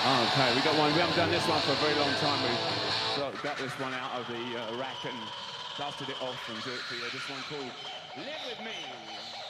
Okay, we got one. We haven't done this one for a very long time. We got this one out of the rack and dusted it off and do it for you. This one called Live With Me.